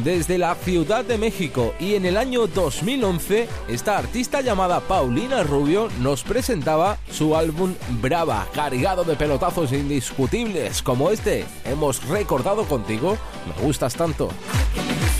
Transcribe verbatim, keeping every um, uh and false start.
desde la Ciudad de México, y en el año dos mil once esta artista llamada Paulina Rubio nos presentaba su álbum Brava, cargado de pelotazos indiscutibles como este. Hemos recordado contigo Me Gustas Tanto.